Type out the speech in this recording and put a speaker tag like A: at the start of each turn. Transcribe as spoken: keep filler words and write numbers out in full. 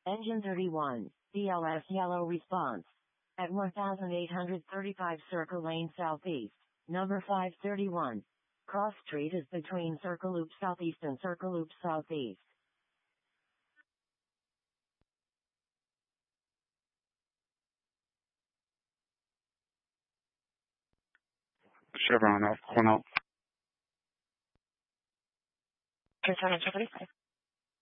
A: Engine thirty-one, D L S yellow response. At one thousand eight hundred thirty-five Circle Lane Southeast, number five thirty-one. Cross Street is between Circle Loop Southeast and Circle Loop Southeast.
B: Chevron, I'll point out.
A: Chevron, thirty-five.